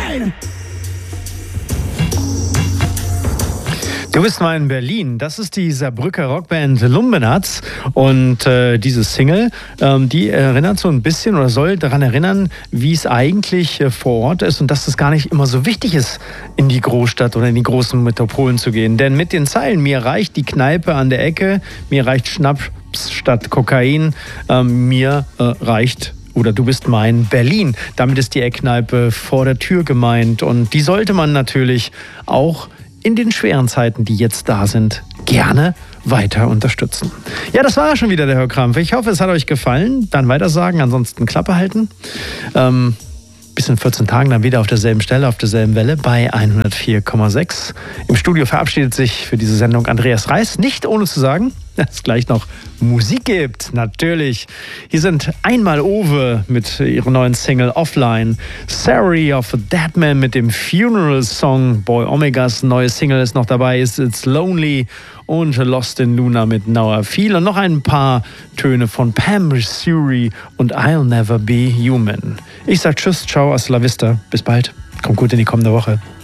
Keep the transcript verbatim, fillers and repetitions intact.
mein. Du bist mal in Berlin. Das ist die Saarbrücker Rockband Lumbenatz. Und äh, diese Single, ähm, die erinnert so ein bisschen oder soll daran erinnern, wie es eigentlich äh, vor Ort ist und dass es gar nicht immer so wichtig ist, in die Großstadt oder in die großen Metropolen zu gehen. Denn mit den Zeilen, mir reicht die Kneipe an der Ecke, mir reicht Schnaps statt Kokain, ähm, mir äh, reicht oder du bist mein Berlin. Damit ist die Eckkneipe vor der Tür gemeint. Und die sollte man natürlich auch in den schweren Zeiten, die jetzt da sind, gerne weiter unterstützen. Ja, das war schon wieder der Hörkrampf. Ich hoffe, es hat euch gefallen. Dann weitersagen, ansonsten Klappe halten. Ähm, bis in vierzehn Tagen dann wieder auf derselben Stelle, auf derselben Welle bei hundertvier Komma sechs. Im Studio verabschiedet sich für diese Sendung Andreas Reis. Nicht ohne zu sagen, dass es gleich noch Musik gibt. Natürlich. Hier sind einmal Owe mit ihrer neuen Single Offline. Sorry of a Dead Man mit dem Funeral Song. Boy Omegas neue Single ist noch dabei. Ist It's Lonely. Und Lost in Luna mit Now I Feel. Und noch ein paar Töne von Pam Suri und I'll Never Be Human. Ich sag Tschüss, ciao, hasta la vista. Bis bald. Kommt gut in die kommende Woche.